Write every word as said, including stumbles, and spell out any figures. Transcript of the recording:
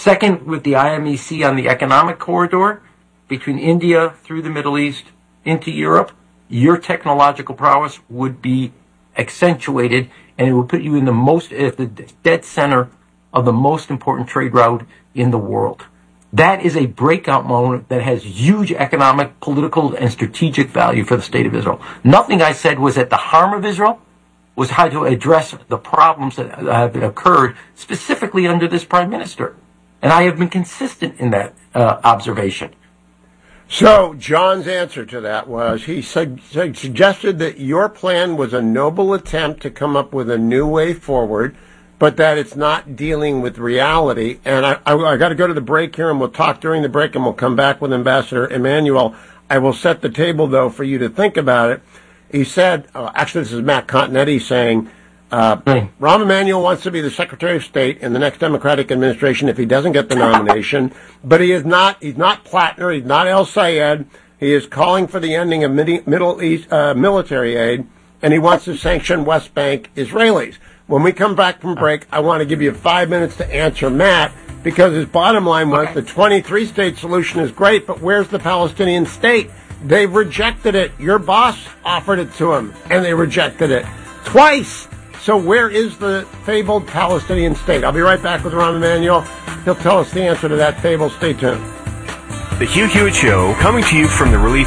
Second, with the I M E C on the economic corridor between India through the Middle East into Europe, your technological prowess would be accentuated, and it would put you in the most, at the dead center of the most important trade route in the world. That is a breakout moment that has huge economic, political, and strategic value for the state of Israel. Nothing I said was at the harm of Israel, was how to address the problems that have occurred specifically under this prime minister. And I have been consistent in that uh, observation. So John's answer to that was he su- suggested that your plan was a noble attempt to come up with a new way forward, but that it's not dealing with reality. And I, I, I got to go to the break here, and we'll talk during the break, and we'll come back with Ambassador Emanuel. I will set the table, though, for you to think about it. He said, uh, actually, this is Matt Continetti saying, uh, hey. Rahm Emanuel wants to be the Secretary of State in the next Democratic administration if he doesn't get the nomination, but he is not, he's not Plattner, he's not El Sayed. He is calling for the ending of Middle East uh, military aid, and he wants to sanction West Bank Israelis. When we come back from break, I want to give you five minutes to answer Matt, because his bottom line was okay. The twenty-three state solution is great, but where's the Palestinian state? They've rejected it. Your boss offered it to him, and they rejected it twice. So where is the fabled Palestinian state? I'll be right back with Rahm Emanuel. He'll tell us the answer to that fable. Stay tuned. The Hugh Hewitt Show, coming to you from the Relief